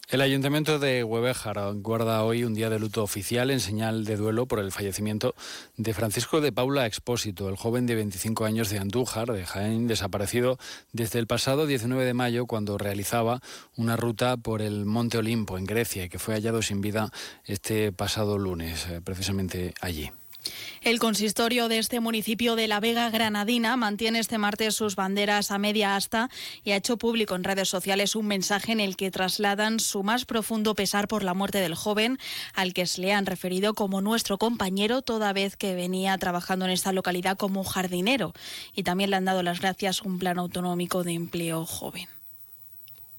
El Ayuntamiento de Huevéjar guarda hoy un día de luto oficial en señal de duelo por el fallecimiento de Francisco de Paula Expósito, el joven de 25 años de Andújar, de Jaén, desaparecido desde el pasado 19 de mayo cuando realizaba una ruta por el Monte Olimpo en Grecia y que fue hallado sin vida este pasado lunes, precisamente allí. El consistorio de este municipio de La Vega Granadina mantiene este martes sus banderas a media asta y ha hecho público en redes sociales un mensaje en el que trasladan su más profundo pesar por la muerte del joven, al que se le han referido como nuestro compañero toda vez que venía trabajando en esta localidad como jardinero. Y también le han dado las gracias a un plan autonómico de empleo joven.